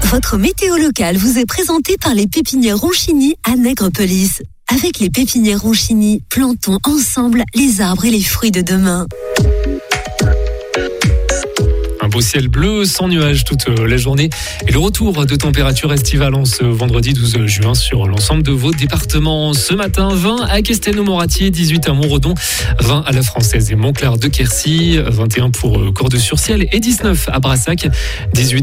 Votre météo locale vous est présentée par les pépinières Ronchini à Nègrepelisse. Avec les pépinières Ronchini, plantons ensemble les arbres et les fruits de demain. Un beau ciel bleu sans nuages toute la journée et le retour de température estivale en ce vendredi 12 juin sur l'ensemble de vos départements. Ce matin, 20 à Castelnau-Moratier, 18 à Montredon, 20 à La Française et Montclar de Quercy, 21 pour Cordes-sur-Ciel et 19 à Brassac, 18